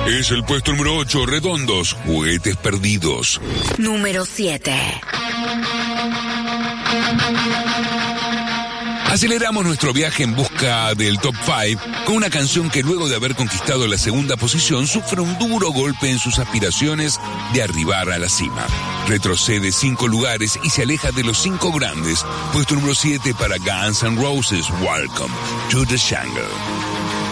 Es el puesto número 8, Redondos, Juguetes Perdidos. Número 7. Aceleramos nuestro viaje en busca del Top 5 con una canción que luego de haber conquistado la segunda posición sufre un duro golpe en sus aspiraciones de arribar a la cima. Retrocede 5 lugares y se aleja de los 5 grandes. Puesto número 7 para Guns N' Roses, Welcome to the Jungle.